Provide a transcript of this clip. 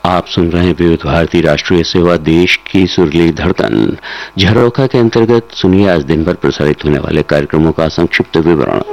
आप सुन रहे हैं विविध भारती राष्ट्रीय सेवा, देश की सुरीली धड़कन। झरोखा के अंतर्गत सुनिए आज दिन भर प्रसारित होने वाले कार्यक्रमों का संक्षिप्त विवरण।